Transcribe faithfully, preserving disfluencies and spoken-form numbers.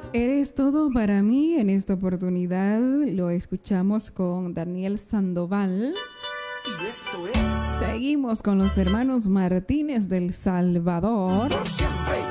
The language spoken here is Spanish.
Eres todo para mí. En esta oportunidad lo escuchamos con Daniel Sandoval. Y esto es... Seguimos con los hermanos Martínez del Salvador. Por siempre.